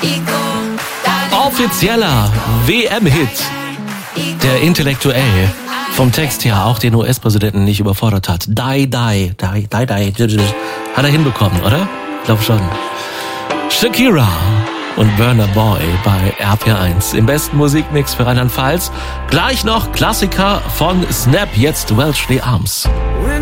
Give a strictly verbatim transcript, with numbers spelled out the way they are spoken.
Offizieller W M-Hit, der intellektuell vom Text her auch den U S-Präsidenten nicht überfordert hat. Die, die, die, die, die. Hat er hinbekommen, oder? Ich glaube schon. Shakira und Burna Boy bei R P R eins. Im besten Musikmix für Rheinland-Pfalz. Gleich noch Klassiker von Snap, jetzt Welsh the Arms.